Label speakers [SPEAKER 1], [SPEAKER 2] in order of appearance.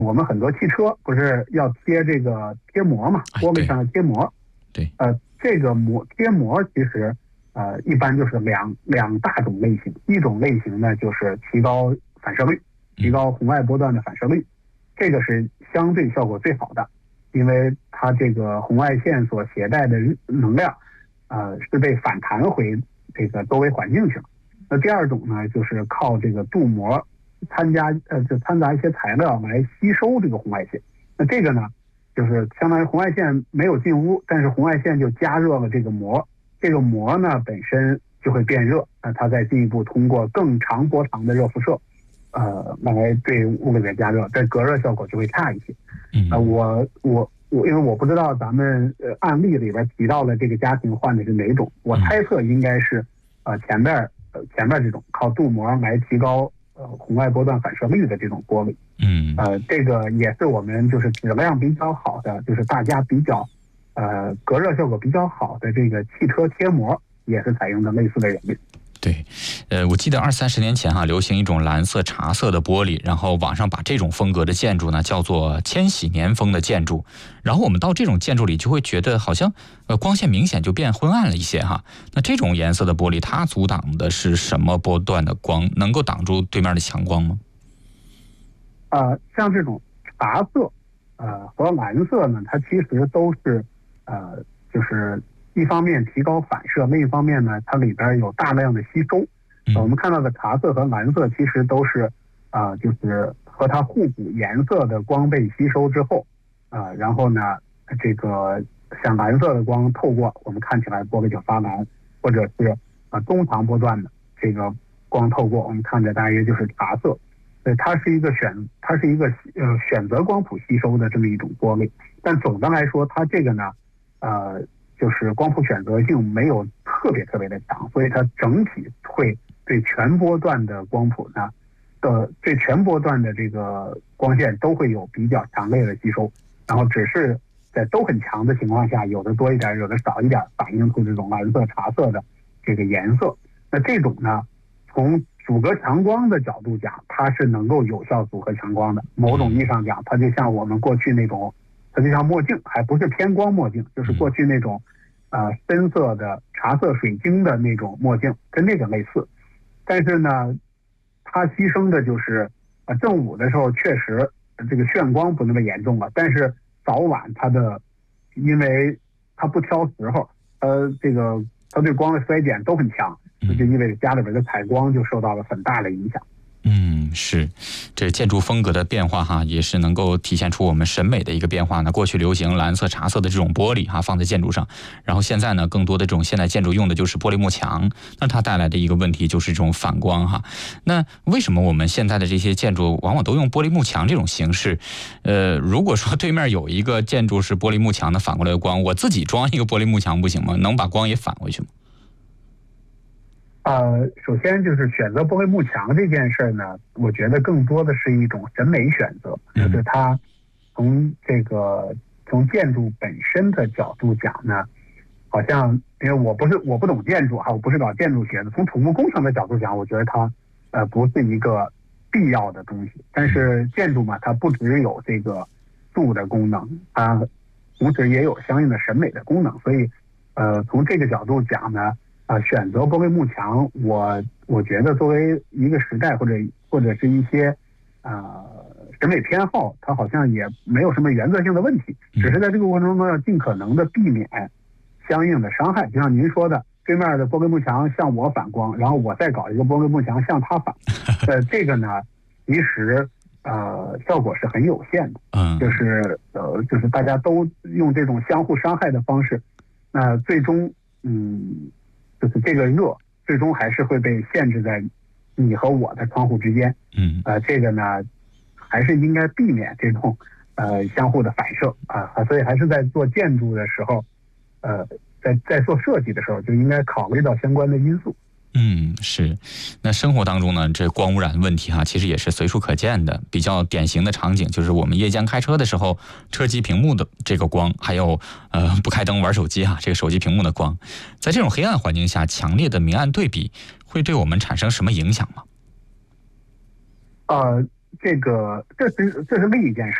[SPEAKER 1] 我们很多汽车不是要贴这个贴膜嘛，玻璃上的贴膜。
[SPEAKER 2] 对，
[SPEAKER 1] 这个贴膜其实一般就是两大种类型，一种类型呢就是提高反射率，提高红外波段的反射率，这个是相对效果最好的，因为它这个红外线所携带的能量是被反弹回这个周围环境去了。那第二种呢，就是靠这个镀膜掺杂一些材料来吸收这个红外线。那这个呢，就是相当于红外线没有进屋，但是红外线就加热了这个膜，这个膜呢本身就会变热，那它再进一步通过更长波长的热辐射，来对物里面加热，这隔热效果就会差一些。因为我不知道咱们案例里边提到的这个家庭换的是哪种，我猜测应该是前面这种靠镀膜来提高红外波段反射率的这种玻璃。这个也是我们就是质量比较好的，就是大家比较隔热效果比较好的这个汽车贴膜，也是采用的类似的原理。
[SPEAKER 2] 对，我记得20-30年前流行一种蓝色茶色的玻璃，然后网上把这种风格的建筑呢叫做千禧年风的建筑，然后我们到这种建筑里就会觉得好像光线明显就变昏暗了一些哈。那这种颜色的玻璃它阻挡的是什么波段的光？能够挡住对面的强光吗？
[SPEAKER 1] 像这种茶色和蓝色呢，它其实都是就是一方面提高反射，另一方面呢，它里边有大量的吸收。我们看到的茶色和蓝色其实都是就是和它互补颜色的光被吸收之后然后呢，这个像蓝色的光透过我们看起来玻璃就发蓝，或者是中长波段的这个光透过我们看着大约就是茶色。它是一个选择光谱吸收的这么一种玻璃，但总的来说，它这个呢，就是光谱选择性没有特别的强，所以它整体会对全波段的光谱呢，对全波段的这个光线都会有比较强烈的吸收，然后只是在都很强的情况下，有的多一点，有的少一点，反映出这种蓝色、茶色的这个颜色。那这种呢，从阻隔强光的角度讲，它是能够有效阻隔强光的。某种意义上讲，它就像我们过去那种，它就像墨镜，还不是偏光墨镜，就是过去那种深色的茶色水晶的那种墨镜，跟那个类似。但是呢，它牺牲的就是正午的时候确实这个眩光不那么严重了，但是早晚因为它不挑时候，它对光的衰减都很强，就意味着家里边的采光就受到了很大的影响。
[SPEAKER 2] 是，这建筑风格的变化哈，也是能够体现出我们审美的一个变化呢。过去流行蓝色、茶色的这种玻璃哈，放在建筑上，然后现在呢，更多的这种现代建筑用的就是玻璃幕墙，那它带来的一个问题就是这种反光哈。那为什么我们现在的这些建筑往往都用玻璃幕墙这种形式？如果说对面有一个建筑是玻璃幕墙的反过来的光，我自己装一个玻璃幕墙不行吗？能把光也反回去吗？
[SPEAKER 1] 首先就是选择玻璃幕墙这件事呢，我觉得更多的是一种审美选择，就是它从建筑本身的角度讲呢，好像因为我不懂建筑我不是搞建筑学的，从土木工程的角度讲，我觉得它不是一个必要的东西。但是建筑嘛，它不只有这个住的功能，它同时也有相应的审美的功能，所以从这个角度讲呢。选择玻璃幕墙，我觉得作为一个时代或者是一些审美偏好，它好像也没有什么原则性的问题，只是在这个过程中要尽可能的避免相应的伤害。就像您说的，对面的玻璃幕墙向我反光，然后我再搞一个玻璃幕墙向它反，这个呢，其实效果是很有限的。就是大家都用这种相互伤害的方式，那最终就是这个热最终还是会被限制在你和我的窗户之间。这个呢还是应该避免这种相互的反射所以还是在做建筑的时候在做设计的时候就应该考虑到相关的因素。
[SPEAKER 2] 是。那生活当中呢，这光污染问题其实也是随处可见的。比较典型的场景就是我们夜间开车的时候，车机屏幕的这个光，还有不开灯玩手机这个手机屏幕的光，在这种黑暗环境下，强烈的明暗对比会对我们产生什么影响吗？
[SPEAKER 1] 这是另一件事。